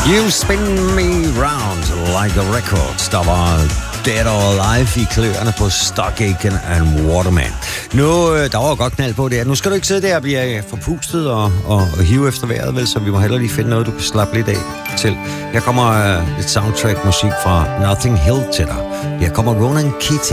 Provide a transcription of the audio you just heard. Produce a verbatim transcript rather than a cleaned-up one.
You spin me round like a record. Der var Dead or Alive i kløerne på Stock Aitken and Waterman. Nu, der var godt knald på det. Nu skal du ikke sidde der og blive forpustet og, og, og hive efter vejret, vel, så vi må hellere lige finde noget, du kan slappe lidt af til. Her kommer uh, et soundtrack musik fra Notting Hill til dig. Her kommer Ronan Keating.